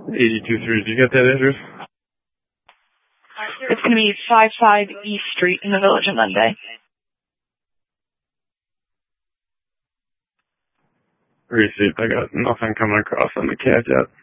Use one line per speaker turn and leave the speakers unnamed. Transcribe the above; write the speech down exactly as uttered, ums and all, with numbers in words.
eighty-two three, did you get that address?
It's going to be five five East Street in the Village of Monday.
Receipt. I got nothing coming across on the C A D yet.